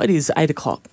it is 8 o'clock.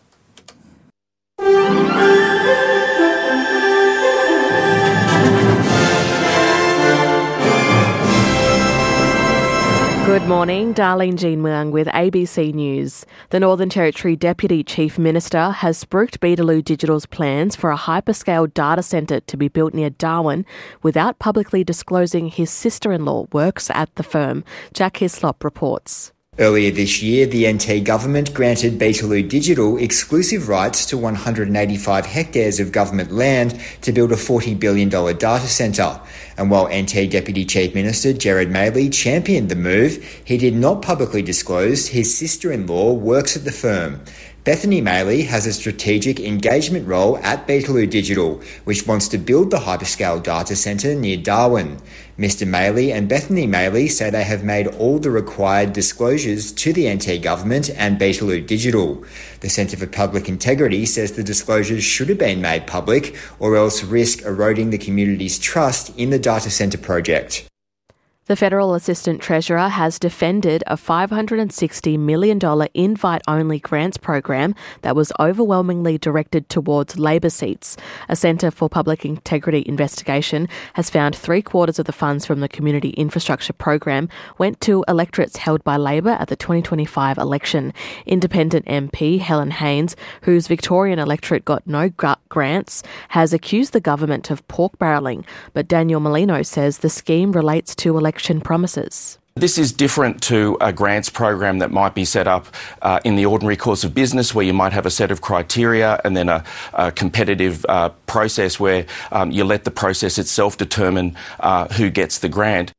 Good morning, Darlene Jean Muang with ABC News. The Northern Territory Deputy Chief Minister has spruiked Beetaloo Digital's plans for a hyperscale data centre to be built near Darwin without publicly disclosing his sister-in-law works at the firm. Jack Hislop reports. Earlier this year, the NT government granted Beetaloo Digital exclusive rights to 185 hectares of government land to build a $40 billion data centre. And while NT Deputy Chief Minister Gerard Maley championed the move, he did not publicly disclose his sister-in-law works at the firm. Bethany Maley has a strategic engagement role at Beetaloo Digital, which wants to build the hyperscale data centre near Darwin. Mr Maley and Bethany Maley say they have made all the required disclosures to the NT government and Beetaloo Digital. The Centre for Public Integrity says the disclosures should have been made public or else risk eroding the community's trust in the data centre project. The Federal Assistant Treasurer has defended a $560 million invite-only grants program that was overwhelmingly directed towards Labor seats. A Centre for Public Integrity investigation has found 3/4 of the funds from the Community Infrastructure Program went to electorates held by Labor at the 2025 election. Independent MP Helen Haines, whose Victorian electorate got no grants, has accused the government of pork barrelling, but Daniel Molino says the scheme relates to election promises. This is different to a grants program that might be set up in the ordinary course of business, where you might have a set of criteria and then a competitive process where you let the process itself determine who gets the grant.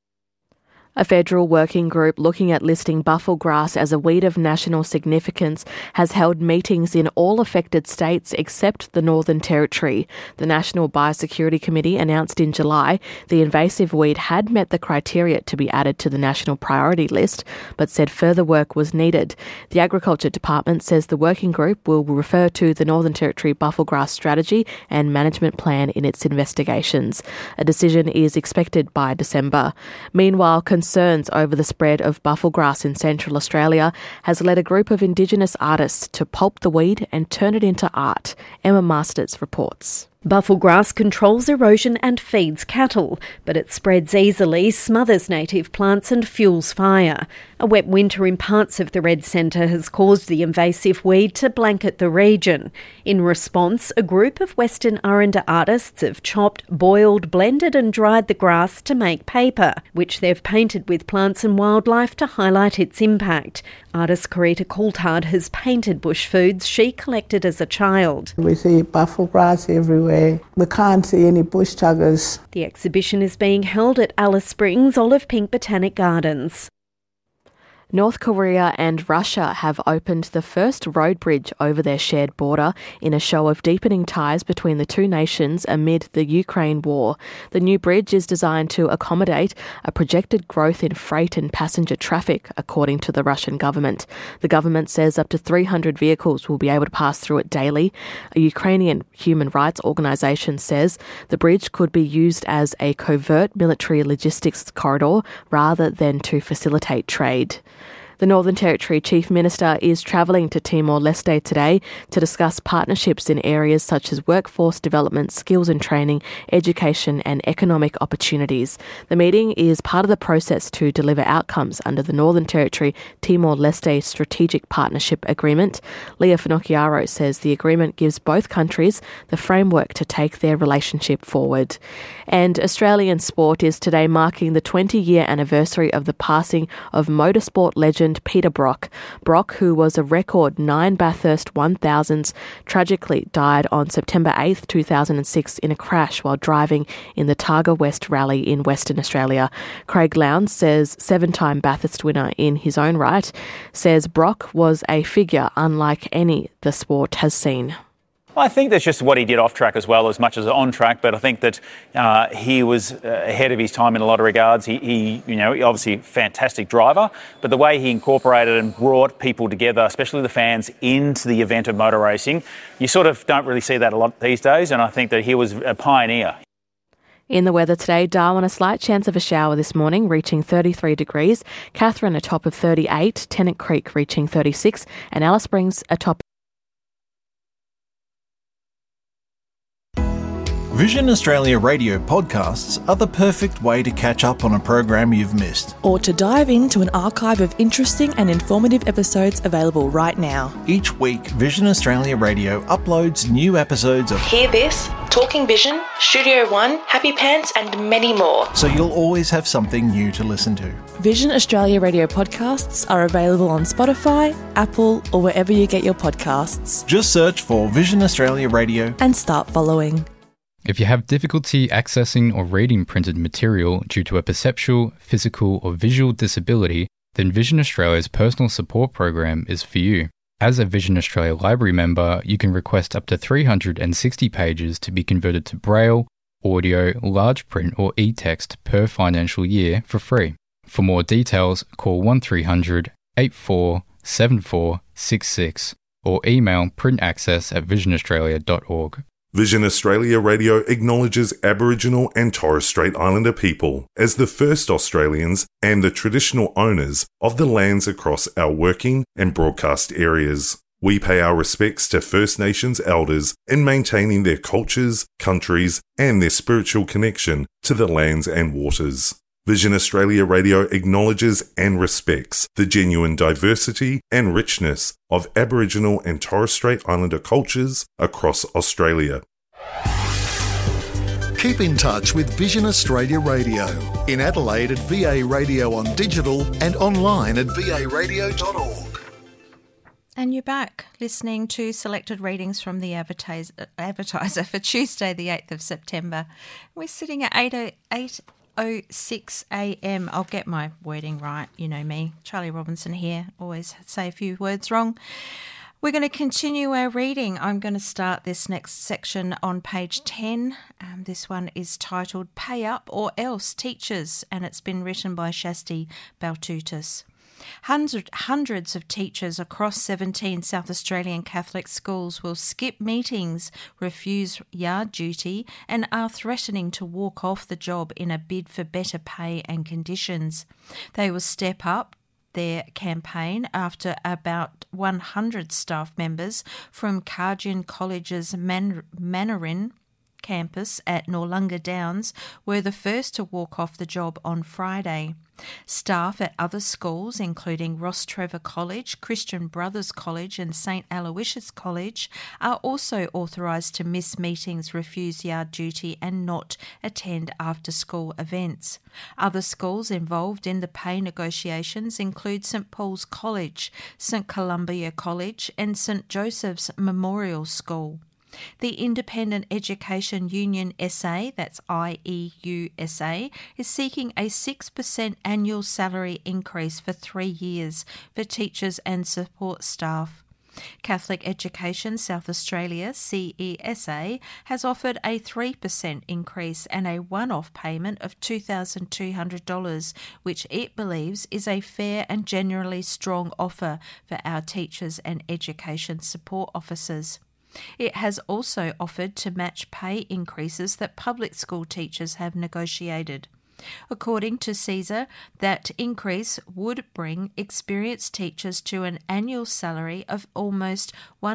A federal working group looking at listing buffel grass as a weed of national significance has held meetings in all affected states except the Northern Territory. The National Biosecurity Committee announced in July the invasive weed had met the criteria to be added to the national priority list, but said further work was needed. The Agriculture Department says the working group will refer to the Northern Territory buffel grass strategy and management plan in its investigations. A decision is expected by December. Meanwhile, concerns over the spread of buffel grass in Central Australia has led a group of Indigenous artists to pulp the weed and turn it into art. Emma Masters reports. Buffel grass controls erosion and feeds cattle, but it spreads easily, smothers native plants and fuels fire. A wet winter in parts of the Red Centre has caused the invasive weed to blanket the region. In response, a group of Western Aranda artists have chopped, boiled, blended and dried the grass to make paper, which they've painted with plants and wildlife to highlight its impact. Artist Carita Coulthard has painted bush foods she collected as a child. We see buffel grass everywhere. We can't see any bush tuggers. The exhibition is being held at Alice Springs Olive Pink Botanic Gardens. North Korea and Russia have opened the first road bridge over their shared border in a show of deepening ties between the two nations amid the Ukraine war. The new bridge is designed to accommodate a projected growth in freight and passenger traffic, according to the Russian government. The government says up to 300 vehicles will be able to pass through it daily. A Ukrainian human rights organisation says the bridge could be used as a covert military logistics corridor rather than to facilitate trade. The Northern Territory Chief Minister is travelling to Timor-Leste today to discuss partnerships in areas such as workforce development, skills and training, education and economic opportunities. The meeting is part of the process to deliver outcomes under the Northern Territory Timor-Leste Strategic Partnership Agreement. Leah Finocchiaro says the agreement gives both countries the framework to take their relationship forward. And Australian sport is today marking the 20-year anniversary of the passing of motorsport legend Peter Brock. Brock, who was a record 9 Bathurst 1000s, tragically died on September 8th, 2006 in a crash while driving in the Targa West Rally in Western Australia. Craig Lowndes says, 7-time Bathurst winner in his own right, says Brock was a figure unlike any the sport has seen. I think that's just what he did off track as well as much as on track, but I think that he was ahead of his time in a lot of regards. He obviously fantastic driver, but the way he incorporated and brought people together, especially the fans, into the event of motor racing, you sort of don't really see that a lot these days, and I think that he was a pioneer. In the weather today, Darwin, a slight chance of a shower this morning, reaching 33 degrees. Katherine, a top of 38. Tennant Creek, reaching 36. And Alice Springs, a top. Vision Australia radio podcasts are the perfect way to catch up on a program you've missed. Or to dive into an archive of interesting and informative episodes available right now. Each week, Vision Australia Radio uploads new episodes of Hear This, Talking Vision, Studio One, Happy Pants and many more. So you'll always have something new to listen to. Vision Australia radio podcasts are available on Spotify, Apple or wherever you get your podcasts. Just search for Vision Australia Radio and start following. If you have difficulty accessing or reading printed material due to a perceptual, physical or visual disability, then Vision Australia's personal support program is for you. As a Vision Australia Library member, you can request up to 360 pages to be converted to Braille, audio, large print or e-text per financial year for free. For more details, call 1300 84 7466 or email printaccess@visionaustralia.org. Vision Australia Radio acknowledges Aboriginal and Torres Strait Islander people as the first Australians and the traditional owners of the lands across our working and broadcast areas. We pay our respects to First Nations elders in maintaining their cultures, countries, and their spiritual connection to the lands and waters. Vision Australia Radio acknowledges and respects the genuine diversity and richness of Aboriginal and Torres Strait Islander cultures across Australia. Keep in touch with Vision Australia Radio. In Adelaide at VA Radio on digital and online at varadio.org. And you're back listening to selected readings from the Advertiser for Tuesday the 8th of September. We're sitting at 8:06 a.m. I'll get my wording right, you know me. Charlie Robinson here, always say a few words wrong. We're going to continue our reading. I'm going to start this next section on page 10. This one is titled Pay Up or Else Teachers, and it's been written by Shasti Baltutis. Hundreds of teachers across 17 South Australian Catholic schools will skip meetings, refuse yard duty and are threatening to walk off the job in a bid for better pay and conditions. They will step up their campaign after about 100 staff members from Kardian College's Manarin campus at Noarlunga Downs were the first to walk off the job on Friday. Staff at other schools, including Ross Trevor College, Christian Brothers College and St Aloysius College, are also authorised to miss meetings, refuse yard duty and not attend after-school events. Other schools involved in the pay negotiations include St Paul's College, St Columbia College and St Joseph's Memorial School. The Independent Education Union SA, that's IEUSA, is seeking a 6% annual salary increase for 3 years for teachers and support staff. Catholic Education South Australia, CESA, has offered a 3% increase and a one-off payment of $2,200, which it believes is a fair and generally strong offer for our teachers and education support officers. It has also offered to match pay increases that public school teachers have negotiated. According to CESA, that increase would bring experienced teachers to an annual salary of almost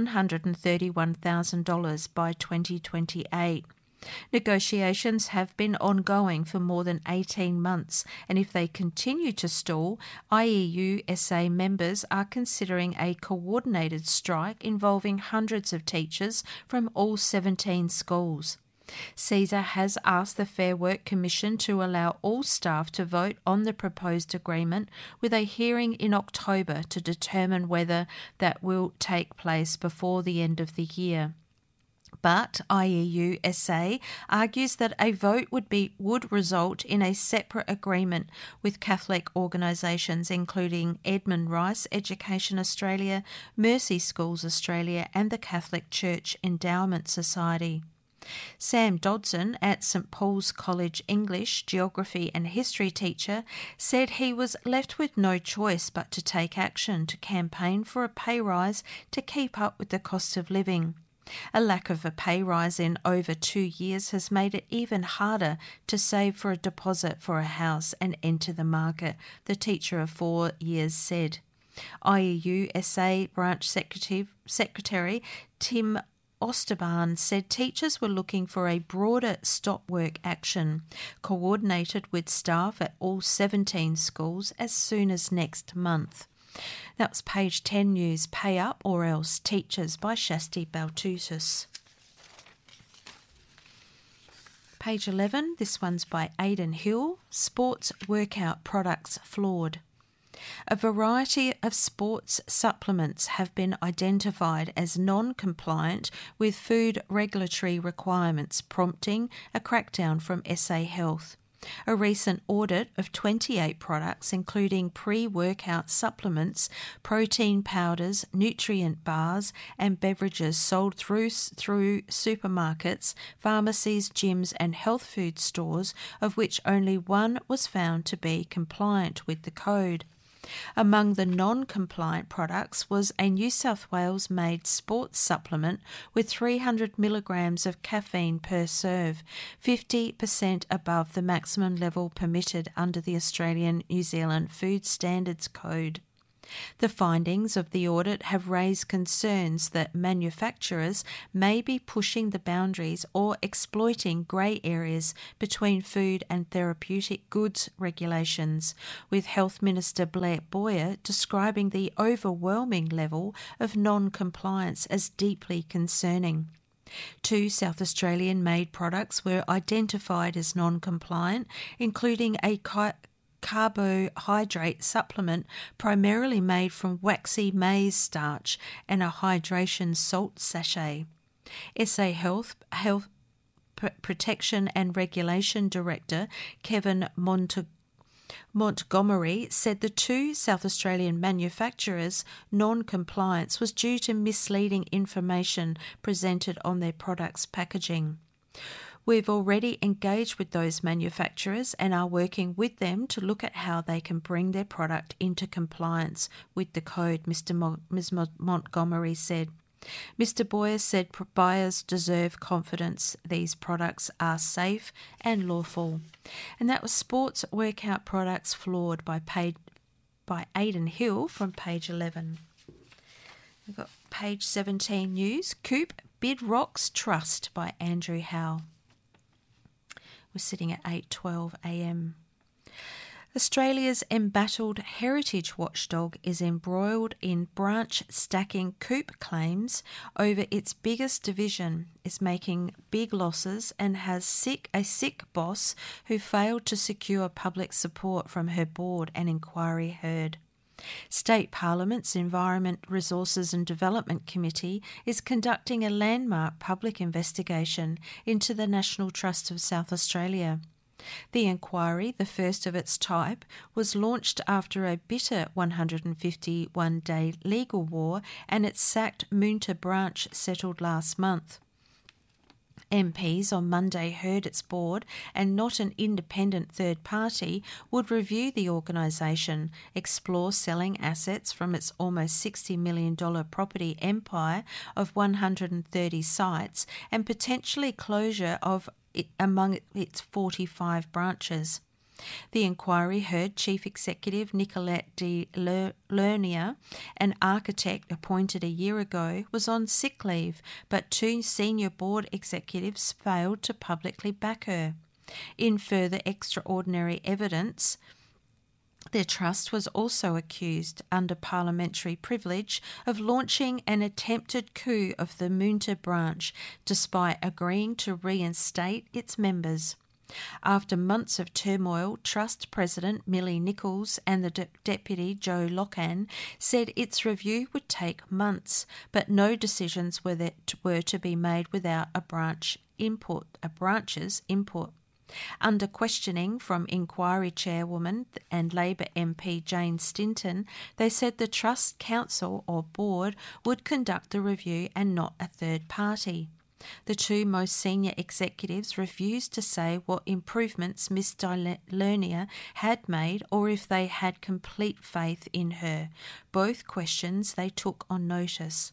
$131,000 by 2028. Negotiations have been ongoing for more than 18 months, and if they continue to stall, IEUSA members are considering a coordinated strike involving hundreds of teachers from all 17 schools. CESA has asked the Fair Work Commission to allow all staff to vote on the proposed agreement, with a hearing in October to determine whether that will take place before the end of the year. But IEUSA argues that a vote would result in a separate agreement with Catholic organisations including Edmund Rice Education Australia, Mercy Schools Australia and the Catholic Church Endowment Society. Sam Dodson, at St Paul's College English, Geography and History teacher, said he was left with no choice but to take action to campaign for a pay rise to keep up with the cost of living. A lack of a pay rise in over 2 years has made it even harder to save for a deposit for a house and enter the market, the teacher of 4 years said. IEU SA Branch Secretary Tim Osterbahn said teachers were looking for a broader stop work action, coordinated with staff at all 17 schools as soon as next month. That was page 10 news, Pay Up or Else, Teachers by Shasti Baltutis. Page 11, this one's by Aidan Hill, Sports Workout Products Flawed. A variety of sports supplements have been identified as non-compliant with food regulatory requirements, prompting a crackdown from SA Health. A recent audit of 28 products, including pre-workout supplements, protein powders, nutrient bars and beverages sold through supermarkets, pharmacies, gyms and health food stores, of which only one was found to be compliant with the code. Among the non-compliant products was a New South Wales-made sports supplement with 300 milligrams of caffeine per serve, 50% above the maximum level permitted under the Australian-New Zealand Food Standards Code. The findings of the audit have raised concerns that manufacturers may be pushing the boundaries or exploiting grey areas between food and therapeutic goods regulations, with Health Minister Blair Boyer describing the overwhelming level of non-compliance as deeply concerning. 2 South Australian-made products were identified as non-compliant, including a carbohydrate supplement primarily made from waxy maize starch and a hydration salt sachet. SA Health Protection and Regulation Director Kevin Montgomery said the 2 South Australian manufacturers' non-compliance was due to misleading information presented on their products' packaging. We've already engaged with those manufacturers and are working with them to look at how they can bring their product into compliance with the code, Ms. Montgomery said. Mr. Boyer said buyers deserve confidence these products are safe and lawful. And that was Sports Workout Products Flawed by Aidan Hill from page 11. We've got page 17 news, Coop Bid Rocks Trust by Andrew Howe. We're sitting at 8:12 a.m. Australia's embattled heritage watchdog is embroiled in branch stacking Coop claims over its biggest division, is making big losses and has a sick boss who failed to secure public support from her board, an inquiry heard. State Parliament's Environment, Resources and Development Committee is conducting a landmark public investigation into the National Trust of South Australia. The inquiry, the first of its type, was launched after a bitter 151-day legal war and its sacked Moonta branch settled last month. MPs on Monday heard its board and not an independent third party would review the organisation, explore selling assets from its almost $60 million property empire of 130 sites and potentially closure of among its 45 branches. The inquiry heard Chief Executive Nicolette de Lernier, an architect appointed a year ago, was on sick leave, but 2 senior board executives failed to publicly back her. In further extraordinary evidence, the trust was also accused, under parliamentary privilege, of launching an attempted coup of the Moonta branch, despite agreeing to reinstate its members. After months of turmoil, Trust President Millie Nichols and the Deputy Joe Lochan said its review would take months, but no decisions were to be made without a branch's input. Under questioning from inquiry chairwoman and Labor MP Jane Stinton, they said the Trust Council or board would conduct the review and not a third party. The 2 most senior executives refused to say what improvements Ms. Lernier had made or if they had complete faith in her, both questions they took on notice.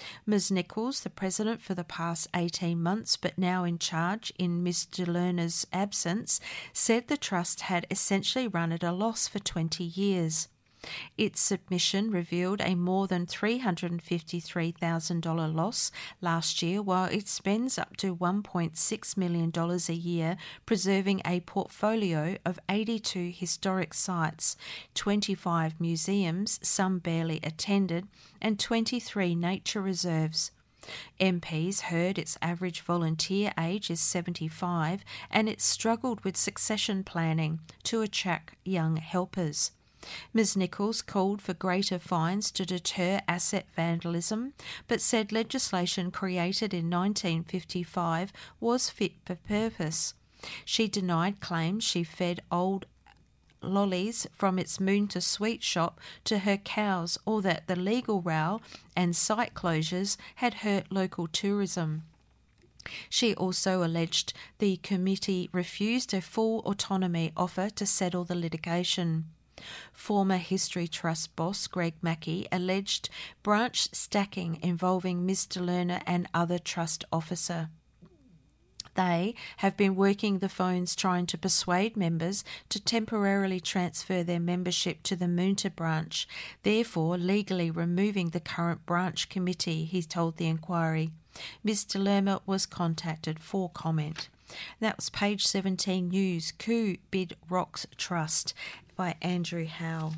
Ms Nichols, the president for the past 18 months but now in charge in Ms de Lerner's absence, said the trust had essentially run at a loss for 20 years. Its submission revealed a more than $353,000 loss last year, while it spends up to $1.6 million a year preserving a portfolio of 82 historic sites, 25 museums, some barely attended, and 23 nature reserves. MPs heard its average volunteer age is 75 and it struggled with succession planning to attract young helpers. Ms Nichols called for greater fines to deter asset vandalism, but said legislation created in 1955 was fit for purpose. She denied claims she fed old lollies from its Moon to Sweet shop to her cows, or that the legal row and site closures had hurt local tourism. She also alleged the committee refused a full autonomy offer to settle the litigation. Former History Trust boss Greg Mackey alleged branch stacking involving Ms de Lerner and other trust officer. They have been working the phones trying to persuade members to temporarily transfer their membership to the Moonta branch, therefore legally removing the current branch committee, he told the inquiry. Ms de Lerner was contacted for comment. That was page 17 news. Coup bid rocks trust by Andrew Howe.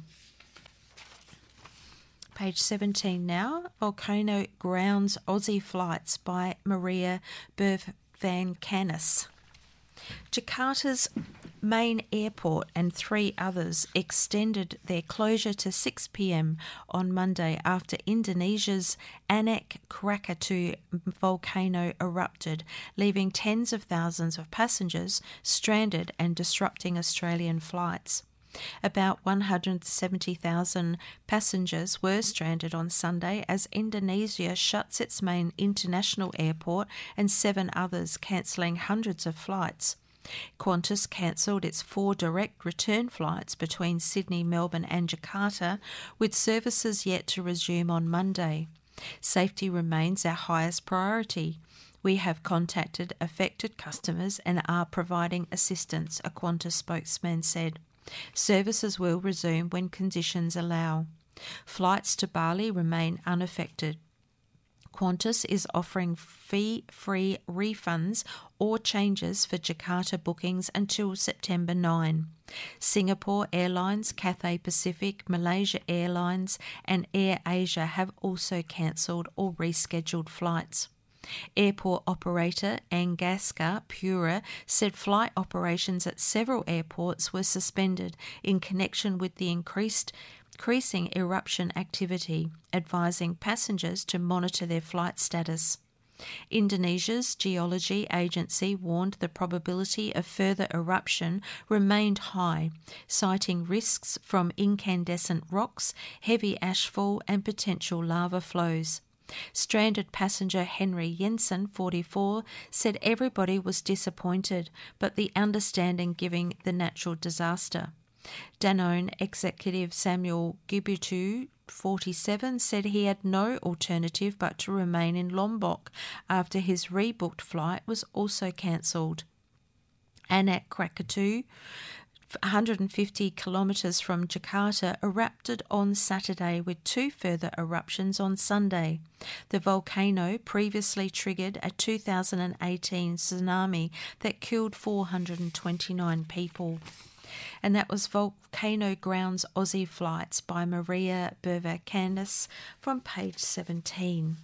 Page 17 now. Volcano grounds Aussie flights by Maria Bervancanis. Jakarta's main airport and 3 others extended their closure to 6 p.m. on Monday after Indonesia's Anak Krakatau volcano erupted, leaving tens of thousands of passengers stranded and disrupting Australian flights. About 170,000 passengers were stranded on Sunday as Indonesia shuts its main international airport and 7 others, cancelling hundreds of flights. Qantas cancelled its 4 direct return flights between Sydney, Melbourne and Jakarta, with services yet to resume on Monday. Safety remains our highest priority. We have contacted affected customers and are providing assistance, a Qantas spokesman said. Services will resume when conditions allow. Flights to Bali remain unaffected. Qantas is offering fee-free refunds or changes for Jakarta bookings until September 9. Singapore Airlines, Cathay Pacific, Malaysia Airlines and Air Asia have also cancelled or rescheduled flights. Airport operator Angkasa Pura said flight operations at several airports were suspended in connection with the increasing eruption activity, advising passengers to monitor their flight status. Indonesia's geology agency warned the probability of further eruption remained high, citing risks from incandescent rocks, heavy ashfall and potential lava flows. Stranded passenger Henry Jensen, 44, said everybody was disappointed, but the understanding given the natural disaster. Danone executive Samuel Gibutu, 47, said he had no alternative but to remain in Lombok after his rebooked flight was also cancelled. Anak Krakatau, 150 kilometres from Jakarta, erupted on Saturday with 2 further eruptions on Sunday. The volcano previously triggered a 2018 tsunami that killed 429 people. And that was Volcano Grounds Aussie Flights by Maria Bervancanis from page 17.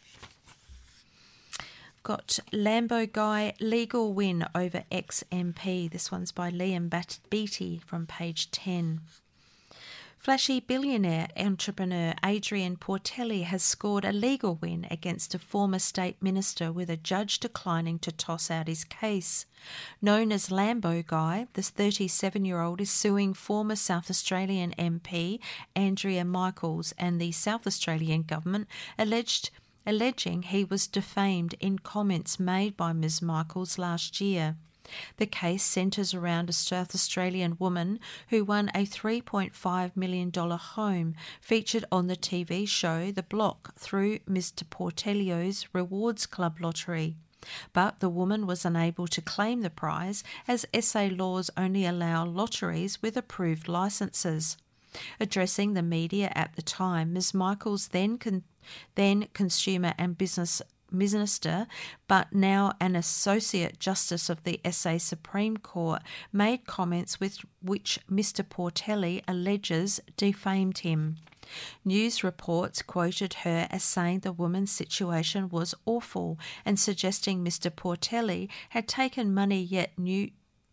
Got Lambo Guy legal win over ex-MP. This one's by Liam Beattie from page 10. Flashy billionaire entrepreneur Adrian Portelli has scored a legal win against a former state minister, with a judge declining to toss out his case. Known as Lambo Guy, this 37-year-old is suing former South Australian MP Andrea Michaels and the South Australian government, alleging he was defamed in comments made by Ms Michaels last year. The case centres around a South Australian woman who won a $3.5 million home featured on the TV show The Block through Mr. Portellio's Rewards Club lottery. But the woman was unable to claim the prize as SA laws only allow lotteries with approved licences. Addressing the media at the time, Ms Michaels, then Consumer and Business Minister, but now an Associate Justice of the SA Supreme Court, made comments with which Mr Portelli alleges defamed him. News reports quoted her as saying the woman's situation was awful and suggesting Mr Portelli had taken money yet knew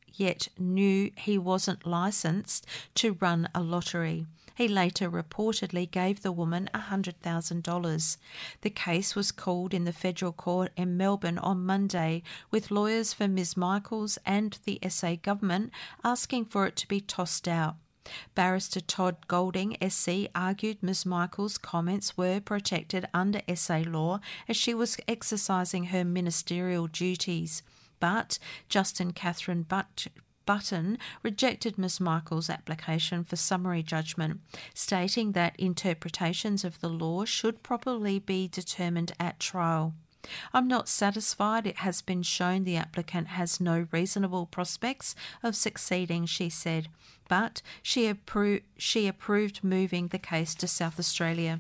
he wasn't licensed to run a lottery. He later reportedly gave the woman $100,000. The case was called in the federal court in Melbourne on Monday, with lawyers for Ms Michaels and the SA government asking for it to be tossed out. Barrister Todd Golding, SC, argued Ms Michaels' comments were protected under SA law as she was exercising her ministerial duties. But Justin Catherine Button rejected Ms Michaels' application for summary judgment, stating that interpretations of the law should probably be determined at trial. I'm not satisfied it has been shown the applicant has no reasonable prospects of succeeding, she said, but she approved moving the case to South Australia.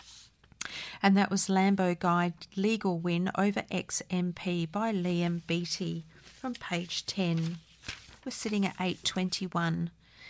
And that was Lambo Guide legal win over ex-MP by Liam Beattie from page 10. We're sitting at 8:21.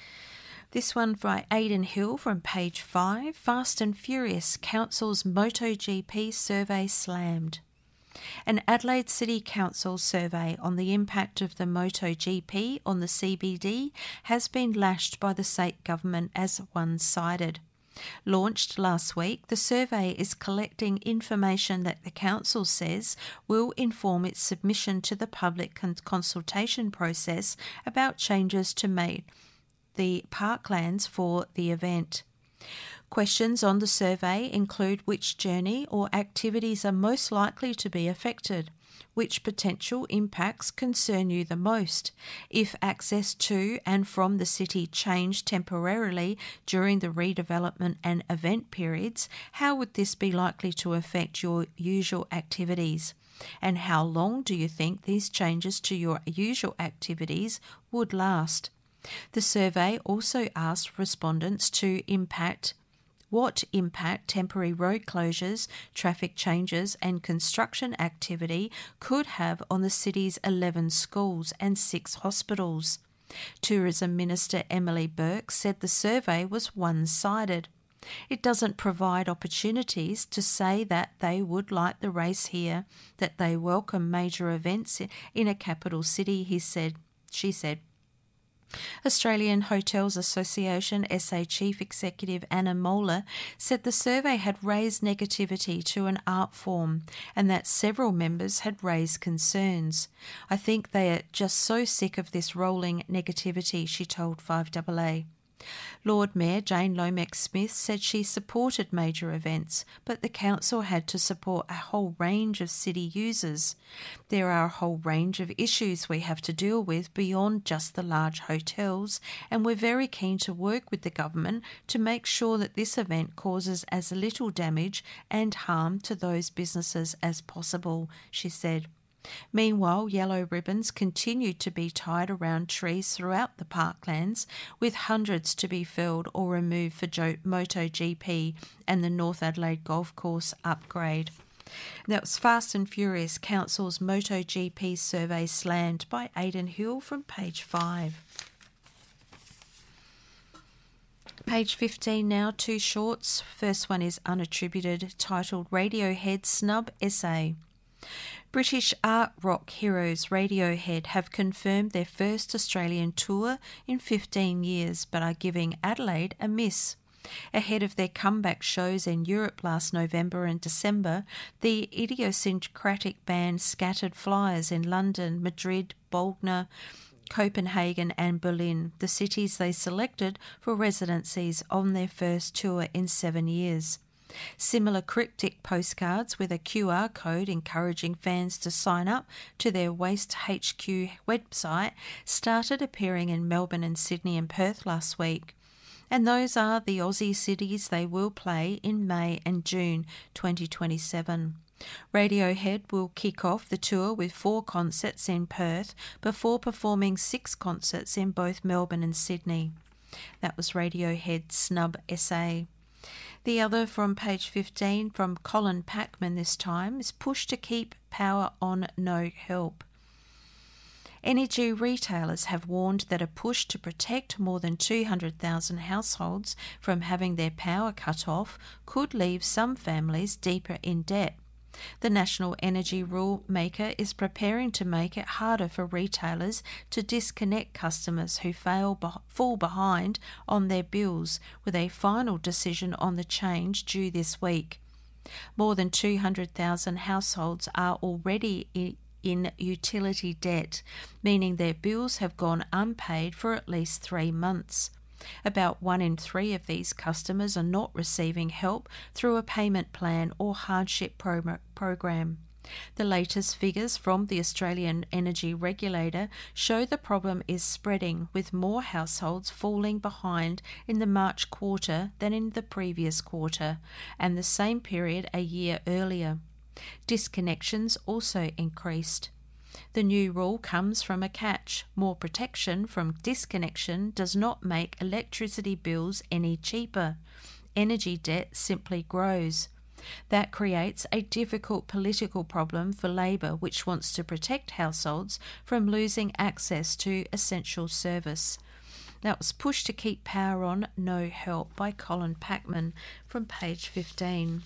This one by Aidan Hill from page 5. Fast and Furious, Council's MotoGP survey slammed. An Adelaide City Council survey on the impact of the MotoGP on the CBD has been lashed by the state government as one-sided. Launched last week, the survey is collecting information that the council says will inform its submission to the public consultation process about changes to make the parklands for the event. Questions on the survey include which journey or activities are most likely to be affected, which potential impacts concern you the most, if access to and from the city changed temporarily during the redevelopment and event periods, how would this be likely to affect your usual activities? And how long do you think these changes to your usual activities would last? The survey also asked respondents to what impact temporary road closures, traffic changes and construction activity could have on the city's 11 schools and 6 hospitals. Tourism Minister Emily Burke said the survey was one-sided. It doesn't provide opportunities to say that they would like the race here, that they welcome major events in a capital city, she said. Australian Hotels Association SA Chief Executive Anna Moeller said the survey had raised negativity to an art form and that several members had raised concerns. I think they are just so sick of this rolling negativity, she told 5AA. Lord Mayor Jane Lomax-Smith said she supported major events, but the council had to support a whole range of city users. There are a whole range of issues we have to deal with beyond just the large hotels, and we're very keen to work with the government to make sure that this event causes as little damage and harm to those businesses as possible, she said. Meanwhile, yellow ribbons continued to be tied around trees throughout the parklands, with hundreds to be felled or removed for MotoGP and the North Adelaide Golf Course upgrade. That was Fast and Furious Council's MotoGP survey slammed by Aidan Hill from page 5. Page 15 now, 2 shorts. First one is unattributed, titled Radiohead Snub Essay. British art rock heroes Radiohead have confirmed their first Australian tour in 15 years, but are giving Adelaide a miss. Ahead of their comeback shows in Europe last November and December, the idiosyncratic band scattered flyers in London, Madrid, Bologna, Copenhagen and Berlin, the cities they selected for residencies on their first tour in 7 years. Similar cryptic postcards with a QR code encouraging fans to sign up to their Waste HQ website started appearing in Melbourne and Sydney and Perth last week. And those are the Aussie cities they will play in May and June 2027. Radiohead will kick off the tour with 4 concerts in Perth before performing 6 concerts in both Melbourne and Sydney. That was Radiohead's snub essay. The other from page 15 from Colin Packman this time is push to keep power on, no help. Energy retailers have warned that a push to protect more than 200,000 households from having their power cut off could leave some families deeper in debt. The National Energy Rule Maker is preparing to make it harder for retailers to disconnect customers who fall behind on their bills, with a final decision on the change due this week. More than 200,000 households are already in utility debt, meaning their bills have gone unpaid for at least 3 months. About 1 in 3 of these customers are not receiving help through a payment plan or hardship program. The latest figures from the Australian Energy Regulator show the problem is spreading, with more households falling behind in the March quarter than in the previous quarter and the same period a year earlier. Disconnections also increased. The new rule comes from a catch. More protection from disconnection does not make electricity bills any cheaper. Energy debt simply grows. That creates a difficult political problem for Labor, which wants to protect households from losing access to essential service. That was Push to Keep Power On, No Help by Colin Packman from page 15.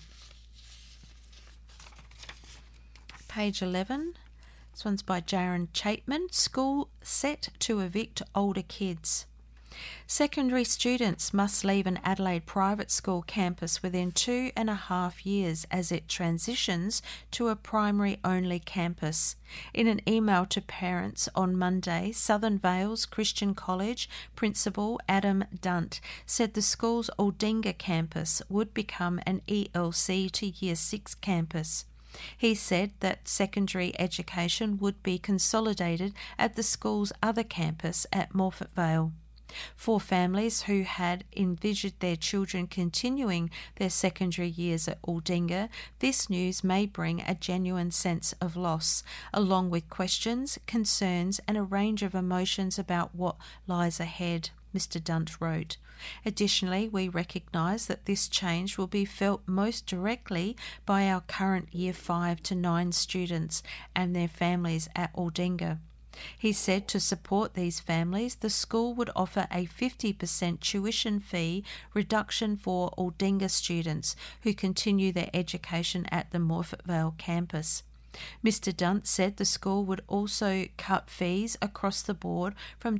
Page 11. This one's by Jaron Chapman. School set to evict older kids. Secondary students must leave an Adelaide private school campus within 2.5 years as it transitions to a primary-only campus. In an email to parents on Monday, Southern Vales Christian College Principal Adam Dunt said the school's Aldinga campus would become an ELC to Year 6 campus. He said that secondary education would be consolidated at the school's other campus at Morphett Vale. For families who had envisioned their children continuing their secondary years at Aldinga, this news may bring a genuine sense of loss, along with questions, concerns, and a range of emotions about what lies ahead, Mr. Dunt wrote. Additionally, we recognise that this change will be felt most directly by our current Year 5 to 9 students and their families at Aldinga. He said to support these families, the school would offer a 50% tuition fee reduction for Aldinga students who continue their education at the Morphett Vale campus. Mr. Dunt said the school would also cut fees across the board from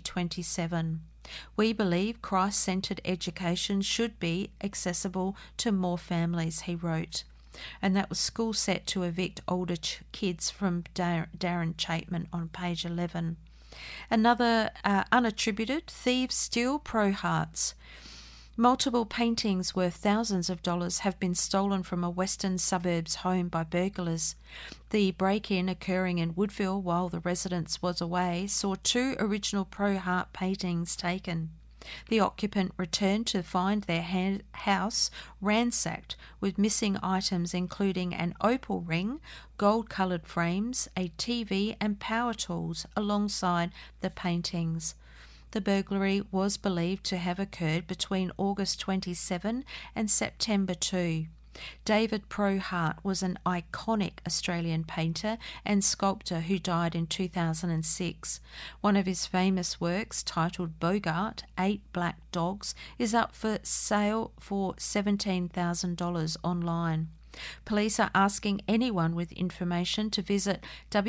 2027. We believe Christ-centred education should be accessible to more families, he wrote. And that was School set to evict older kids from Darren Chapman on page 11. Another unattributed, thieves steal Pro Hearts. Multiple paintings worth thousands of dollars have been stolen from a western suburbs home by burglars. The break-in occurring in Woodville while the residence was away saw 2 original Pro Heart paintings taken. The occupant returned to find their house ransacked with missing items including an opal ring, gold-coloured frames, a TV and power tools alongside the paintings. The burglary was believed to have occurred between August 27 and September 2. David Pro Heart was an iconic Australian painter and sculptor who died in 2006. One of his famous works, titled Bogart, 8 Black Dogs, is up for sale for $17,000 online. Police are asking anyone with information to visit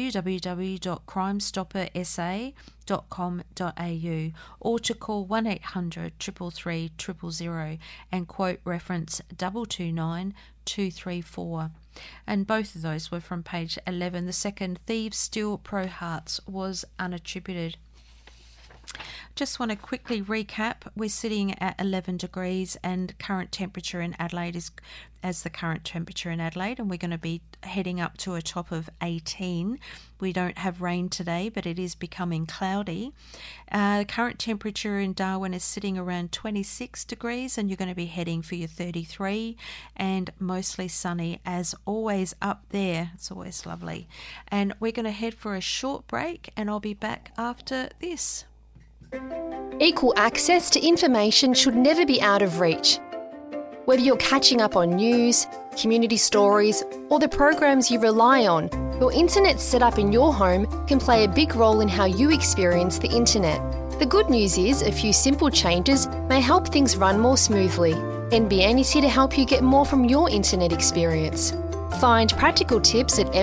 www.crimestoppersa.com.au or to call 1800 333 000 and quote reference 229 234. And both of those were from page 11. The second, Thieves Steal Pro Hearts, was unattributed. Just want to quickly recap. We're sitting at 11 degrees and current temperature in Adelaide is as the current temperature in Adelaide, and we're going to be heading up to a top of 18. We don't have rain today, but it is becoming cloudy. The current temperature in Darwin is sitting around 26 degrees, and you're going to be heading for your 33, and mostly sunny as always up there. It's always lovely. And we're going to head for a short break, and I'll be back after this. Equal access to information should never be out of reach. Whether you're catching up on news, community stories, or the programs you rely on, your internet setup in your home can play a big role in how you experience the internet. The good news is a few simple changes may help things run more smoothly. NBN is here to help you get more from your internet experience. Find practical tips at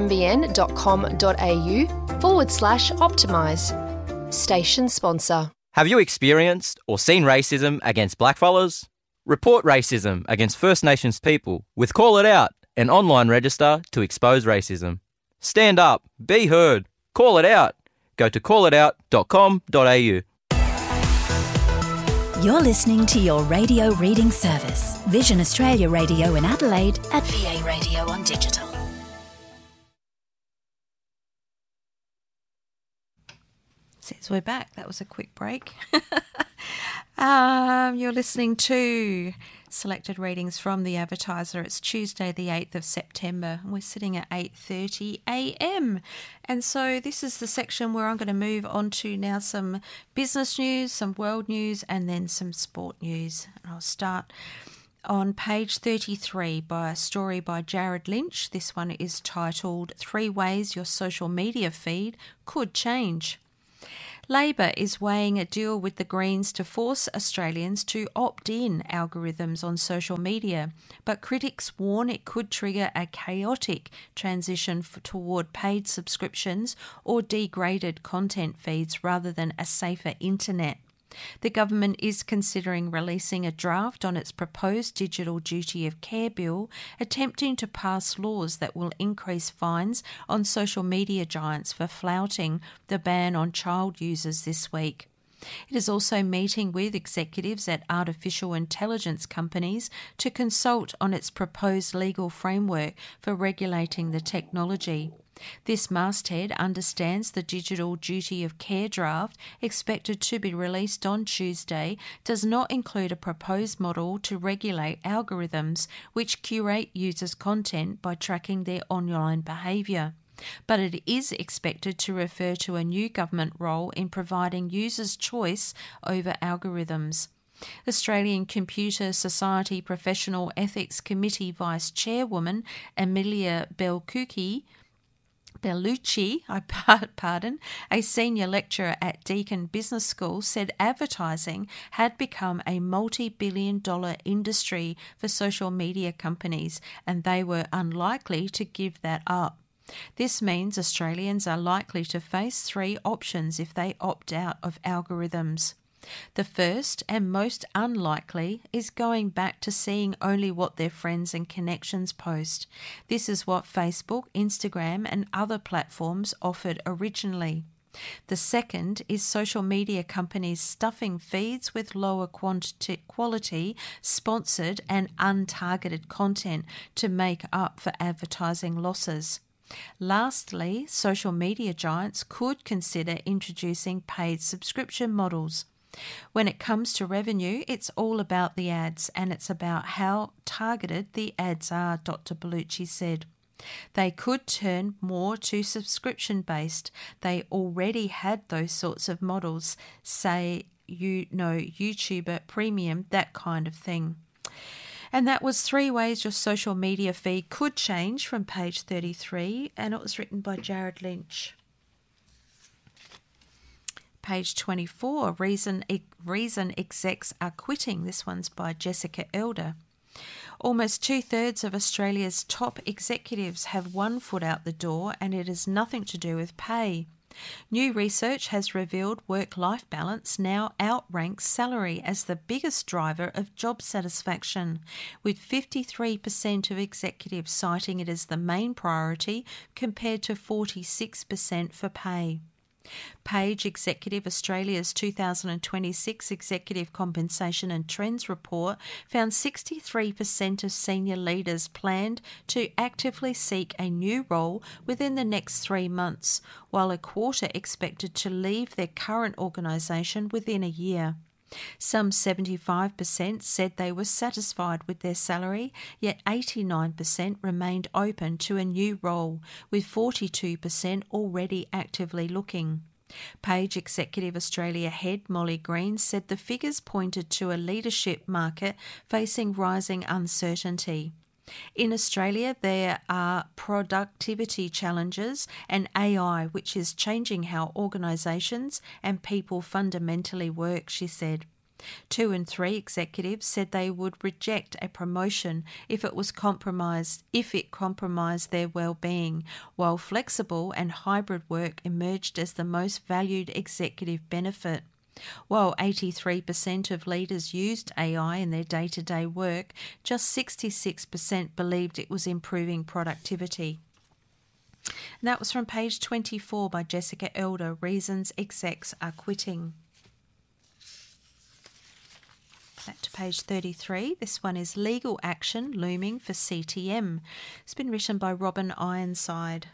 nbn.com.au/optimise. Station sponsor. Have you experienced or seen racism against blackfellas? Report racism against First Nations people with Call It Out, an online register to expose racism. Stand up, be heard, call it out. Go to callitout.com.au. You're listening to your radio reading service, Vision Australia Radio in Adelaide at VA Radio on Digital. Says we're back. That was a quick break. You're listening to Selected Readings from The Advertiser. It's Tuesday the 8th of September. And we're sitting at 8:30 a.m. And so this is the section where I'm going to move on to now some business news, some world news, and then some sport news. And I'll start on page 33 by a story by Jared Lynch. This one is titled 3 Ways Your Social Media Feed Could Change. Labor is weighing a deal with the Greens to force Australians to opt-in algorithms on social media, but critics warn it could trigger a chaotic transition toward paid subscriptions or degraded content feeds rather than a safer internet. The government is considering releasing a draft on its proposed digital duty of care bill, attempting to pass laws that will increase fines on social media giants for flouting the ban on child users this week. It is also meeting with executives at artificial intelligence companies to consult on its proposed legal framework for regulating the technology. This masthead understands the digital duty of care draft, expected to be released on Tuesday, does not include a proposed model to regulate algorithms which curate users' content by tracking their online behaviour. But it is expected to refer to a new government role in providing users choice over algorithms. Australian Computer Society Professional Ethics Committee Vice Chairwoman Amelia Bellucci, a senior lecturer at Deakin Business School, said advertising had become a multi-billion-dollar industry for social media companies, and they were unlikely to give that up. This means Australians are likely to face 3 options if they opt out of algorithms. The first and most unlikely is going back to seeing only what their friends and connections post. This is what Facebook, Instagram, and other platforms offered originally. The second is social media companies stuffing feeds with lower quality, sponsored and untargeted content to make up for advertising losses. Lastly, social media giants could consider introducing paid subscription models. When it comes to revenue, it's all about the ads, and it's about how targeted the ads are, Dr. Bellucci said. They could turn more to subscription-based. They already had those sorts of models, say, YouTuber Premium, that kind of thing. And that was 3 ways your social media feed could change from page 33, and it was written by Jared Lynch. Page 24, reason execs are quitting. This one's by Jessica Elder. Almost 2/3 of Australia's top executives have one foot out the door, and it has nothing to do with pay. New research has revealed work-life balance now outranks salary as the biggest driver of job satisfaction, with 53% of executives citing it as the main priority compared to 46% for pay. Page Executive Australia's 2026 Executive Compensation and Trends Report found 63% of senior leaders planned to actively seek a new role within the next 3 months, while a quarter expected to leave their current organisation within a year. Some 75% said they were satisfied with their salary, yet 89% remained open to a new role, with 42% already actively looking. Page Executive Australia head Molly Green said the figures pointed to a leadership market facing rising uncertainty. In Australia, there are productivity challenges and AI, which is changing how organisations and people fundamentally work, she said. 2 and 3 executives said they would reject a promotion if it compromised their well-being, while flexible and hybrid work emerged as the most valued executive benefit. While 83% of leaders used AI in their day-to-day work, just 66% believed it was improving productivity. And that was from page 24 by Jessica Elder, Reasons Execs Are Quitting. Back to page 33. This one is Legal Action Looming for CTM. It's been written by Robin Ironside.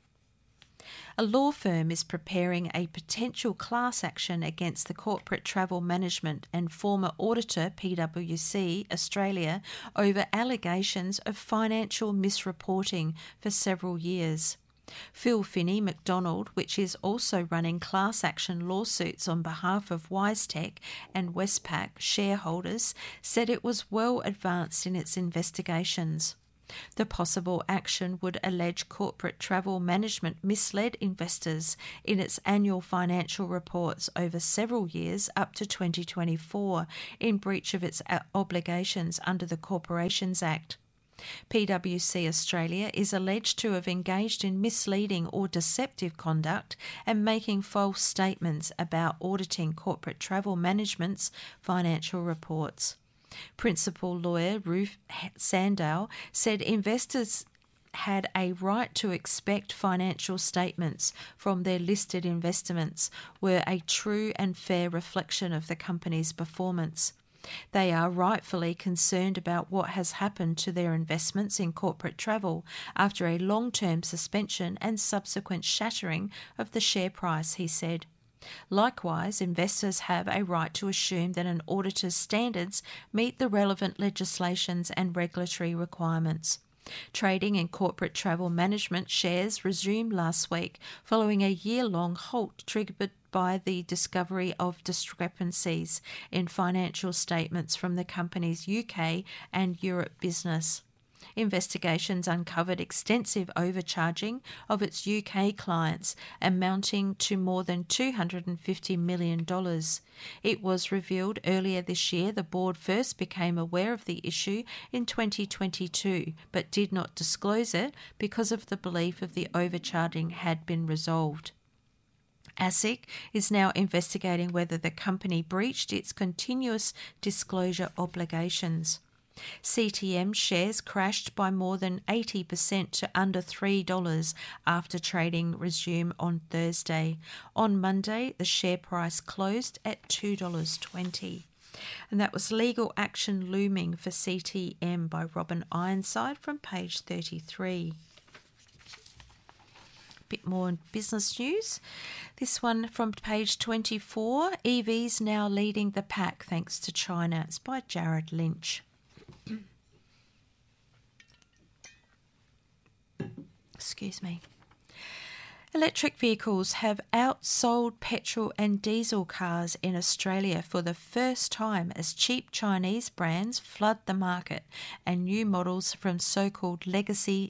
A law firm is preparing a potential class action against the Corporate Travel Management and former auditor PwC Australia over allegations of financial misreporting for several years. Phil Finney McDonald, which is also running class action lawsuits on behalf of WiseTech and Westpac shareholders, said it was well advanced in its investigations. The possible action would allege Corporate Travel Management misled investors in its annual financial reports over several years up to 2024 in breach of its obligations under the Corporations Act. PwC Australia is alleged to have engaged in misleading or deceptive conduct and making false statements about auditing Corporate Travel Management's financial reports. Principal lawyer Ruth Sandow said investors had a right to expect financial statements from their listed investments were a true and fair reflection of the company's performance. They are rightfully concerned about what has happened to their investments in corporate travel after a long-term suspension and subsequent shattering of the share price, he said. Likewise, investors have a right to assume that an auditor's standards meet the relevant legislations and regulatory requirements. Trading in Corporate Travel Management shares resumed last week following a year-long halt triggered by the discovery of discrepancies in financial statements from the company's UK and Europe business. Investigations uncovered extensive overcharging of its UK clients, amounting to more than $250 million. It was revealed earlier this year the board first became aware of the issue in 2022, but did not disclose it because of the belief of the overcharging had been resolved. ASIC is now investigating whether the company breached its continuous disclosure obligations. CTM shares crashed by more than 80% to under $3 after trading resumed on Thursday. On Monday, the share price closed at $2.20. And that was Legal Action Looming for CTM by Robin Ironside from page 33. Bit more business news. This one from page 24. EVs now leading the pack thanks to China. It's by Jared Lynch. Excuse me. Electric vehicles have outsold petrol and diesel cars in Australia for the first time as cheap Chinese brands flood the market and new models from so-called legacy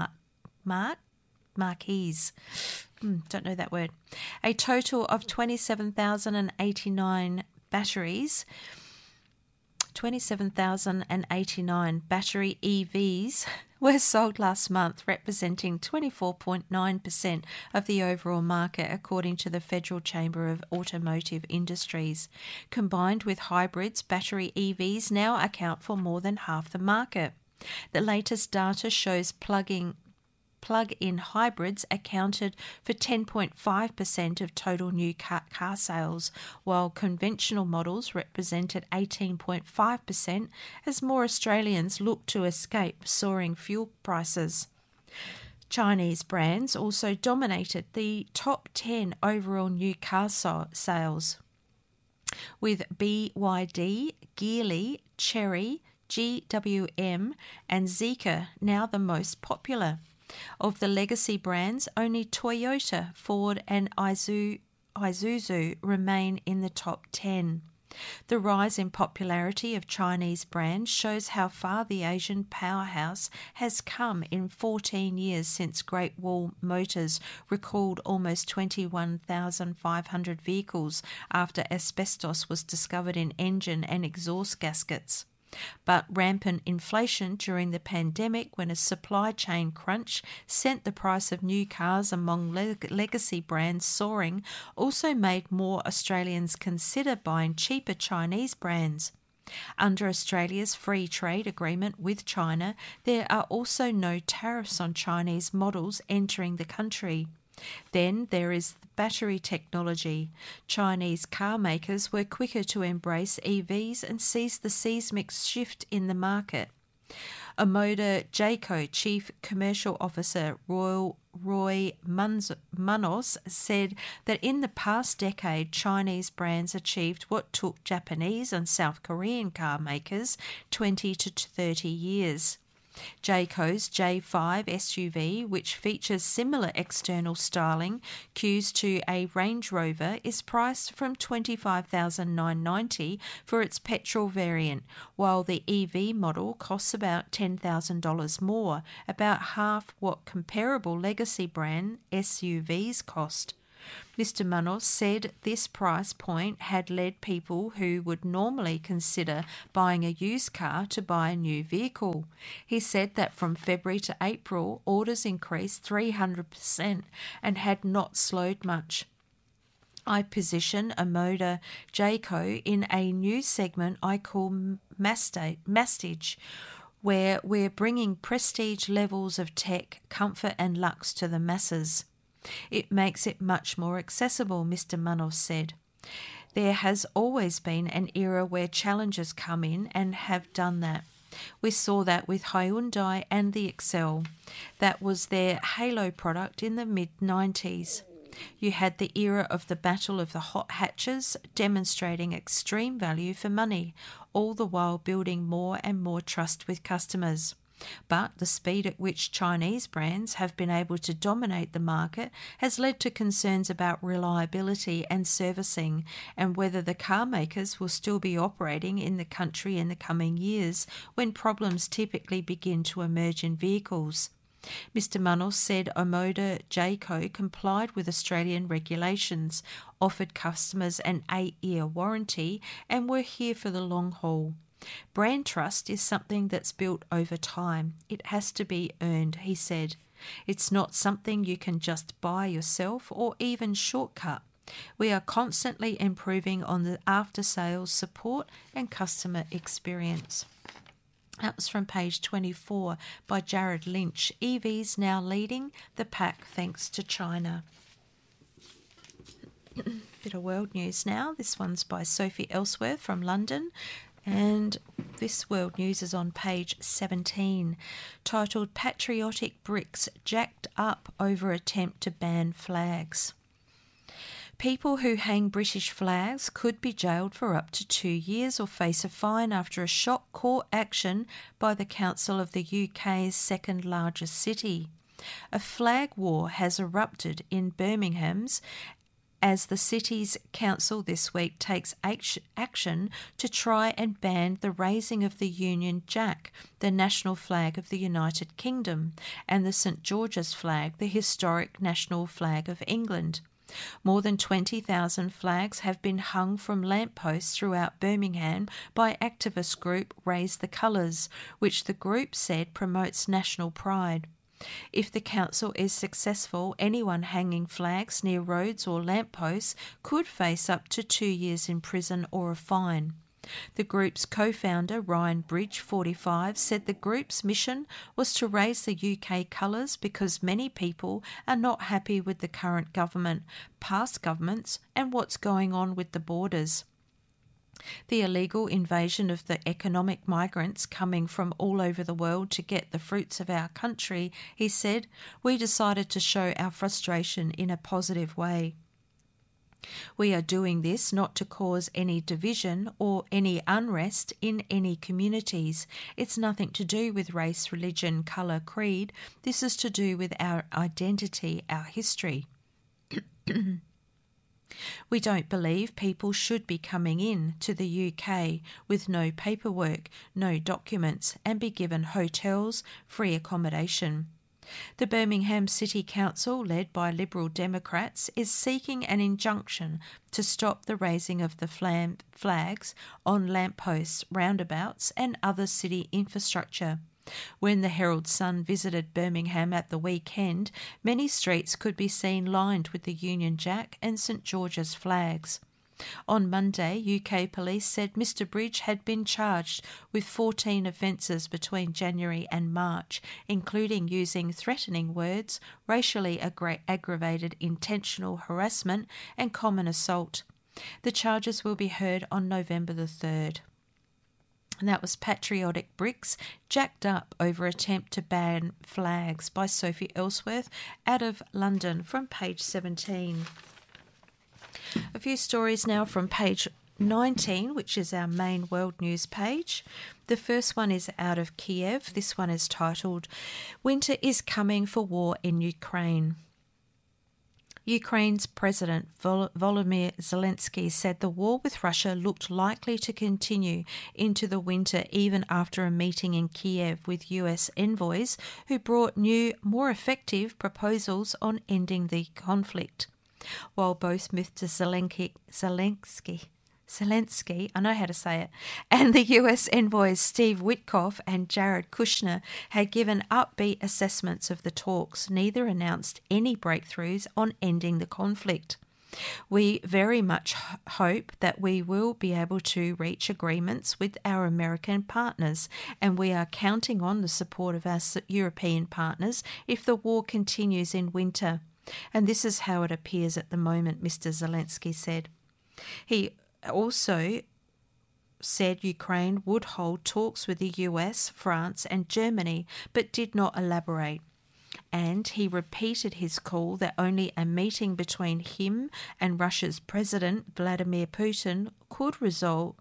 marquees. Don't know that word. A total of 27,089 batteries. 27,089 battery EVs were sold last month, representing 24.9% of the overall market, according to the Federal Chamber of Automotive Industries. Combined with hybrids, battery EVs now account for more than half the market. The latest data shows plug-in plug-in hybrids accounted for 10.5% of total new car sales, while conventional models represented 18.5% as more Australians look to escape soaring fuel prices. Chinese brands also dominated the top 10 overall new car sales, with BYD, Geely, Chery, GWM and Zeekr now the most popular. Of the legacy brands, only Toyota, Ford and Isuzu remain in the top 10. The rise in popularity of Chinese brands shows how far the Asian powerhouse has come in 14 years since Great Wall Motors recalled almost 21,500 vehicles after asbestos was discovered in engine and exhaust gaskets. But rampant inflation during the pandemic, when a supply chain crunch sent the price of new cars among legacy brands soaring, also made more Australians consider buying cheaper Chinese brands. Under Australia's free trade agreement with China, there are also no tariffs on Chinese models entering the country. Then there is the battery technology. Chinese car makers were quicker to embrace EVs and seized the seismic shift in the market. Omoda Jayco Chief Commercial Officer Roy Munoz said that in the past decade, Chinese brands achieved what took Japanese and South Korean car makers 20 to 30 years. Jayco's J5 SUV, which features similar external styling cues to a Range Rover, is priced from $25,990 for its petrol variant, while the EV model costs about $10,000 more, about half what comparable legacy brand SUVs cost. Mr. Munoz said this price point had led people who would normally consider buying a used car to buy a new vehicle. He said that from February to April, orders increased 300% and had not slowed much. I position Omoda Jayco in a new segment I call Mastage, where we're bringing prestige levels of tech, comfort and luxe to the masses. It makes it much more accessible, Mr. Munoz said. There has always been an era where challengers come in and have done that. We saw that with Hyundai and the Excel. That was their halo product in the mid-90s. You had the era of the battle of the hot hatches, demonstrating extreme value for money, all the while building more and more trust with customers. But the speed at which Chinese brands have been able to dominate the market has led to concerns about reliability and servicing, and whether the car makers will still be operating in the country in the coming years when problems typically begin to emerge in vehicles. Mr. Munoz said Omoda Jayco complied with Australian regulations, offered customers an 8-year warranty, and were here for the long haul. Brand trust is something that's built over time. It has to be earned, he said. It's not something you can just buy yourself or even shortcut. We are constantly improving on the after-sales support and customer experience. That was from page 24 by Jared Lynch. EVs now leading the pack thanks to China. Bit of world news now. This one's by Sophie Ellsworth from London. And this world news is on page 17, titled Patriotic Bricks Jacked Up Over Attempt to Ban Flags. People who hang British flags could be jailed for up to 2 years or face a fine after a shock court action by the council of the UK's second largest city. A flag war has erupted in Birmingham's as the city's council this week takes action to try and ban the raising of the Union Jack, the national flag of the United Kingdom, and the St George's flag, the historic national flag of England. More than 20,000 flags have been hung from lampposts throughout Birmingham by activist group Raise the Colours, which the group said promotes national pride. If the council is successful, anyone hanging flags near roads or lampposts could face up to 2 years in prison or a fine. The group's co-founder, Ryan Bridge, 45, said the group's mission was to raise the UK colours because many people are not happy with the current government, past governments, and what's going on with the borders. The illegal invasion of the economic migrants coming from all over the world to get the fruits of our country, he said, we decided to show our frustration in a positive way. We are doing this not to cause any division or any unrest in any communities. It's nothing to do with race, religion, colour, creed. This is to do with our identity, our history. We don't believe people should be coming in to the UK with no paperwork, no documents, and be given hotels, free accommodation. The Birmingham City Council, led by Liberal Democrats, is seeking an injunction to stop the raising of the flags on lampposts, roundabouts, and other city infrastructure. When the Herald Sun visited Birmingham at the weekend, many streets could be seen lined with the Union Jack and St George's flags. On Monday, UK police said Mr Bridge had been charged with 14 offences between January and March, including using threatening words, racially aggravated intentional harassment and common assault. The charges will be heard on November the 3rd. And that was Patriotic Bricks, jacked up over attempt to ban flags by Sophie Ellsworth out of London, from page 17. A few stories now from page 19, which is our main world news page. The first one is out of Kiev. This one is titled, Winter is Coming for War in Ukraine. Ukraine's President Volodymyr Zelensky said the war with Russia looked likely to continue into the winter even after a meeting in Kiev with US envoys who brought new, more effective proposals on ending the conflict. While both Mr. Zelensky, I know how to say it, and the US envoys Steve Witkoff and Jared Kushner had given upbeat assessments of the talks, neither announced any breakthroughs on ending the conflict. We very much hope that we will be able to reach agreements with our American partners, and we are counting on the support of our European partners if the war continues in winter. And this is how it appears at the moment, Mr. Zelensky said. He also said Ukraine would hold talks with the US, France and Germany, but did not elaborate. And he repeated his call that only a meeting between him and Russia's President Vladimir Putin could resolve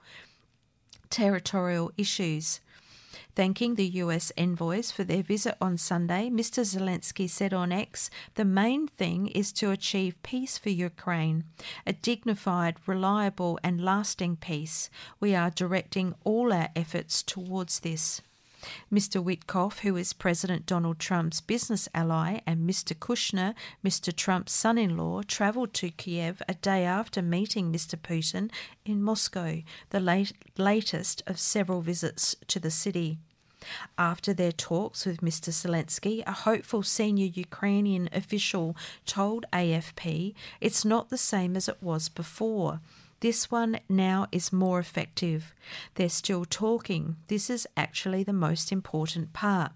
territorial issues. Thanking the US envoys for their visit on Sunday, Mr. Zelensky said on X, the main thing is to achieve peace for Ukraine, a dignified, reliable and lasting peace. We are directing all our efforts towards this. Mr. Witkoff, who is President Donald Trump's business ally, and Mr. Kushner, Mr. Trump's son-in-law, travelled to Kiev a day after meeting Mr. Putin in Moscow, the latest of several visits to the city. After their talks with Mr. Zelensky, a hopeful senior Ukrainian official told AFP, it's not the same as it was before. This one now is more effective. They're still talking. This is actually the most important part.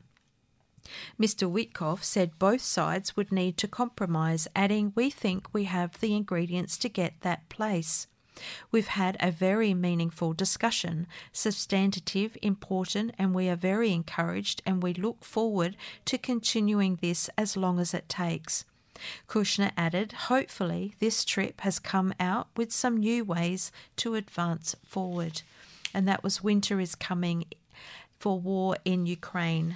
Mr. Witkoff said both sides would need to compromise, adding, we think we have the ingredients to get that place. We've had a very meaningful discussion, substantive, important, and we are very encouraged and we look forward to continuing this as long as it takes. Kushner added, hopefully this trip has come out with some new ways to advance forward. And that was Winter is Coming for War in Ukraine.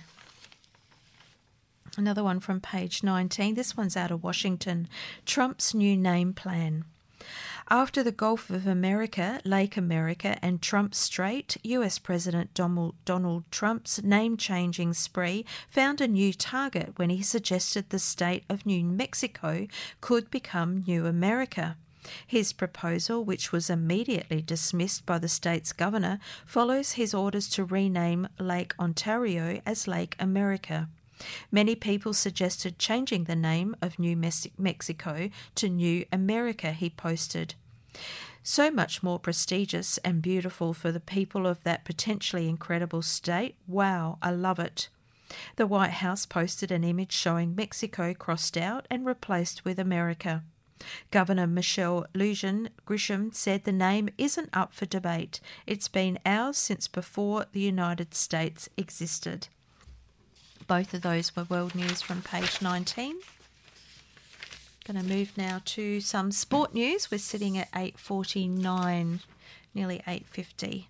Another one from page 19. This one's out of Washington. Trump's new name plan. After the Gulf of America, Lake America and Trump Strait, US President Donald Trump's name-changing spree found a new target when he suggested the state of New Mexico could become New America. His proposal, which was immediately dismissed by the state's governor, follows his orders to rename Lake Ontario as Lake America. Many people suggested changing the name of New Mexico to New America, he posted. So much more prestigious and beautiful for the people of that potentially incredible state. Wow, I love it. The White House posted an image showing Mexico crossed out and replaced with America. Governor Michelle Lujan Grisham said the name isn't up for debate. It's been ours since before the United States existed. Both of those were world news from page 19. Going to move now to some sport news. We're sitting at 8:49, nearly 8:50.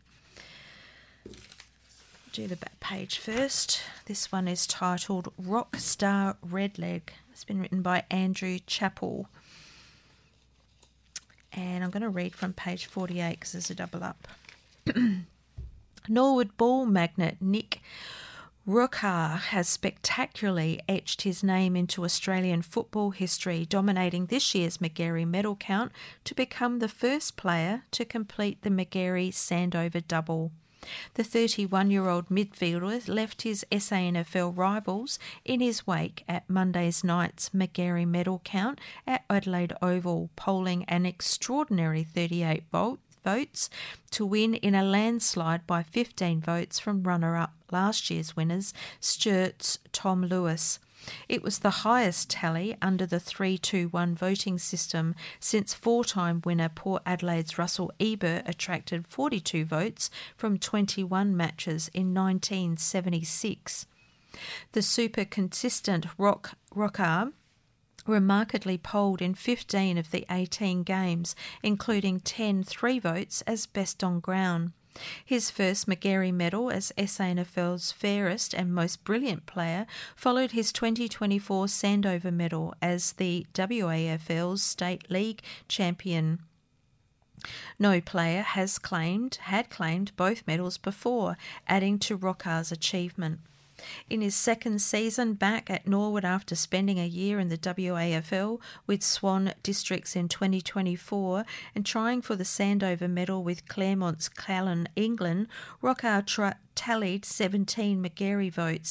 Do the back page first. This one is titled Rock Star Redleg. It's been written by Andrew Chappell. And I'm going to read from page 48 because there's a double up. Norwood ball magnate Nick Rukar has spectacularly etched his name into Australian football history, dominating this year's Magarey medal count to become the first player to complete the Magarey Sandover double. The 31-year-old midfielder left his SANFL rivals in his wake at Monday's night's Magarey medal count at Adelaide Oval, polling an extraordinary 38 votes to win in a landslide by 15 votes from runner-up last year's winners, Stuart's Tom Lewis. It was the highest tally under the 3-2-1 voting system since four-time winner Port Adelaide's Russell Ebert attracted 42 votes from 21 matches in 1976. The super consistent Rockar remarkably polled in 15 of the 18 games, including 10 3 votes as best on ground. His first Magarey medal as SANFL's fairest and most brilliant player followed his 2024 Sandover medal as the WAFL's State League champion. No player had claimed both medals before, adding to Rockar's achievement. In his second season back at Norwood after spending a year in the WAFL with Swan Districts in 2024 and trying for the Sandover medal with Claremont's Callan, England, Rockar tallied 17 Magarey votes